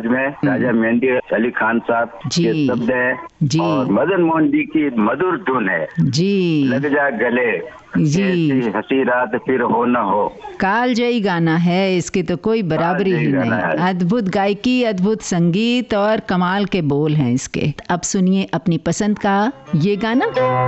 में राजा मेहंदी अली खान साहब के शब्द है और मदन मोहन जी की मधुर धुन है जी। लग जा गले जी, हंसी रात फिर हो न हो। कालजयी गाना है, इसकी तो कोई बराबरी ही नहीं। अद्भुत गायकी, अद्भुत संगीत और कमाल के बोल हैं इसके। अब सुनिए अपनी पसंद का ये गाना।